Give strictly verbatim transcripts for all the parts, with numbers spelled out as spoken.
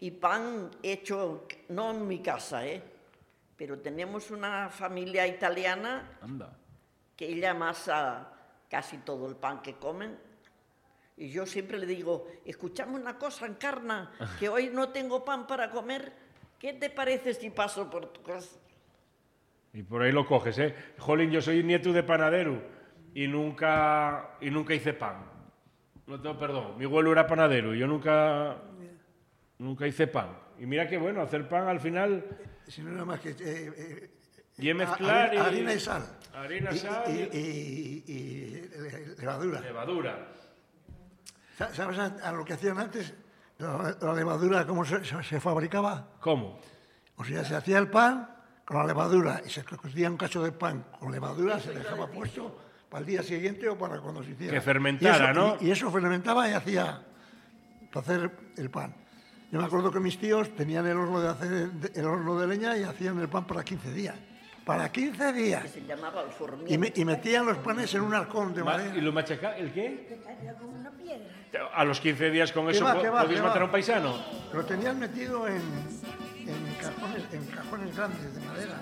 y pan hecho, no en mi casa, ¿eh? Pero tenemos una familia italiana Anda. que ella amasa casi todo el pan que comen. Y yo siempre le digo, escuchame una cosa, Encarna, que hoy no tengo pan para comer. ¿Qué te parece si paso por tu casa? Y por ahí lo coges, ¿eh? Jolín, yo soy nieto de panadero y nunca, y nunca hice pan. No tengo perdón. Mi abuelo era panadero y yo nunca, nunca hice pan. Y mira qué bueno, hacer pan al final... Si no era más que... Eh, eh, y mezclar harina, y... harina y sal. Harina, y, sal y, y, y, y levadura. Levadura. ¿Sabes a, a lo que hacían antes? La, la levadura, ¿cómo se, se fabricaba? ¿Cómo? O sea, se hacía el pan con la levadura y se cocía un cacho de pan con levadura, se dejaba puesto para el día siguiente o para cuando se hiciera. Que fermentara, y eso, ¿no? Y, y eso fermentaba y hacía para hacer el pan. Yo me acuerdo que mis tíos tenían el horno de, hacer, el horno de leña y hacían el pan para quince días. Para quince días. Que se llamaba el formiento. Y, me, y metían los panes en un arcón de Ma- madera. ¿Y lo machaca? ¿El qué? Que caía como una piedra. A los quince días con ¿Qué eso va, po- qué va, podéis qué matar va? a un paisano. Lo tenían metido en, en, cajones, en cajones grandes de madera.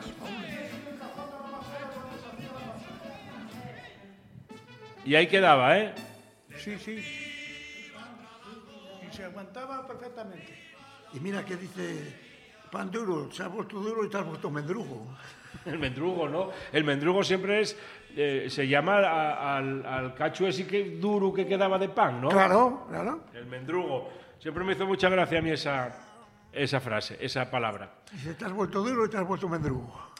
Y ahí quedaba, ¿eh? Sí, sí. Y se aguantaba perfectamente. Y mira que dice, pan duro, se ha vuelto duro y te has vuelto mendrugo. El mendrugo, ¿no? El mendrugo siempre es... eh, se llama a- al, al cacho ese que, duro que quedaba de pan, ¿no? Claro, claro. El mendrugo. Siempre me hizo mucha gracia a mí esa, esa frase, esa palabra. Dice, te has vuelto duro y te has vuelto mendrugo.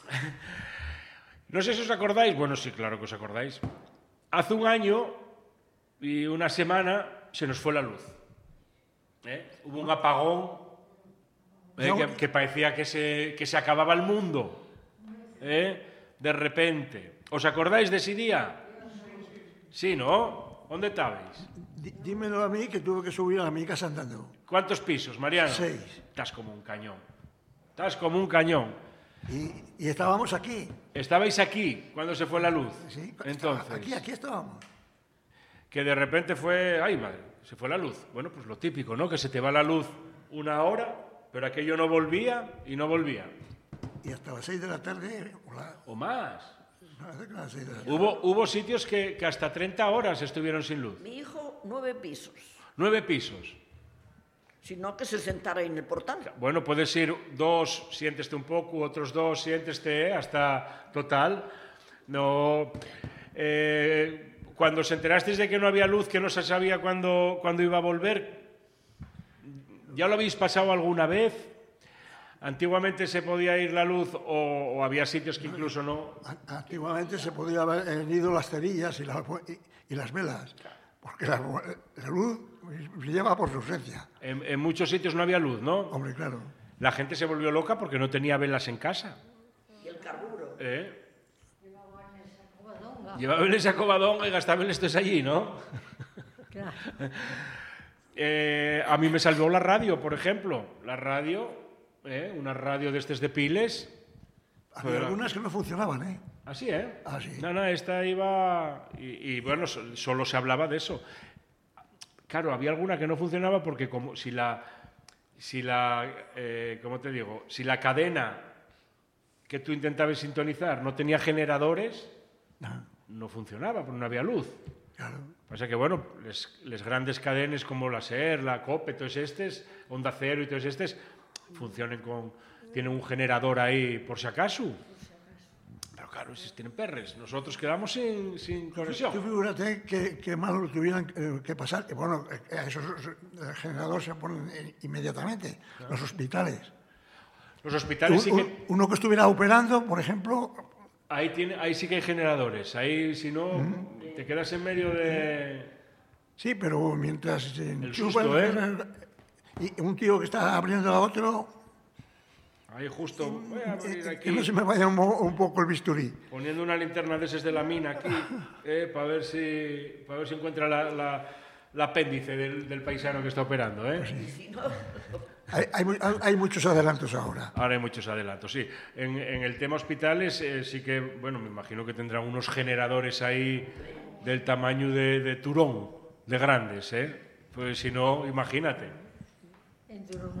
No sé si os acordáis, bueno, sí, claro que os acordáis. Hace un año y una semana se nos fue la luz. ¿Eh? Hubo un apagón ¿eh? No. que, que parecía que se, que se acababa el mundo. ¿Eh? De repente. ¿Os acordáis de ese día? Sí, ¿no? ¿Dónde estabais? Dí- Dímelo a mí que tuve que subir a mi casa andando. ¿Cuántos pisos, Mariano? Seis. Estás como un cañón. Estás como un cañón. Y, y estábamos aquí. Estabais aquí cuando se fue la luz. ¿Sí? Entonces, Aquí, aquí estábamos. que de repente fue, ay madre, se fue la luz. Bueno, pues lo típico, ¿no? Que se te va la luz una hora, pero aquello no volvía y no volvía. Y hasta las seis de la tarde, o la, O más. parece que las seis de la tarde. Hubo, hubo sitios que, que hasta treinta horas estuvieron sin luz. Mi hijo, nueve pisos. Nueve pisos. Sino que se sentara en el portal. Bueno, puedes ir dos, siénteste un poco, otros dos, siénteste, ¿eh? Hasta total. No. Eh, cuando os enterasteis de que no había luz, que no se sabía cuándo, cuándo iba a volver, ¿ya lo habéis pasado alguna vez? Antiguamente se podía ir la luz o, o había sitios que incluso no. A- Antiguamente se podía haber ido las cerillas y, la- y- y las velas, porque la, la luz brillaba por su ausencia. En, en muchos sitios no había luz, ¿no? Hombre, claro. La gente se volvió loca porque no tenía velas en casa. Y el carburo. ¿Eh? Llevaban esa cobadón y gastaban estos allí, ¿no? Claro. Eh, a mí me salvó la radio, por ejemplo. La radio, ¿eh? Una radio de estos de piles. Había Pero- algunas que no funcionaban, ¿eh? Así, ¿eh? Ah, sí. No, no, esta iba... Y, y, bueno, so- solo se hablaba de eso. Claro, había alguna que no funcionaba porque como si la... Si la... Eh, ¿Cómo te digo? Si la cadena que tú intentabas sintonizar no tenía generadores, Ah, no funcionaba, porque no había luz. claro. Pasa que, bueno, les, les grandes cadenes como la SER, la COPE, todos estos, Onda Cero y todos estos, funcionen con... Tienen un generador ahí por si acaso. Pero claro, si tienen perres, nosotros quedamos sin, sin Tú conexión. figúrate que, que mal lo tuvieran eh, que pasar. Y bueno, eh, a esos eh, generadores se ponen eh, inmediatamente, los hospitales. Los hospitales sí Un- que... un- uno que estuviera operando, por ejemplo, Ahí, tiene, ahí sí que hay generadores. Ahí, si no, te quedas en medio de... sí, pero mientras se enchufa susto, el- y un tío que está abriendo a otro, Ahí justo, voy a abrir eh, aquí, que no se me vaya un, mo- un poco el bisturí. poniendo una linterna de esas de la mina aquí, eh, para ver si para ver si encuentra la, la, la apéndice del, del paisano que está operando. ¿eh? Si no, Hay, hay mu- hay muchos adelantos ahora. Ahora hay muchos adelantos, sí. En, en el tema hospitales eh, sí que, bueno, me imagino que tendrán unos generadores ahí del tamaño de, de Turón, de grandes, ¿eh? Pues si no, imagínate. En Turón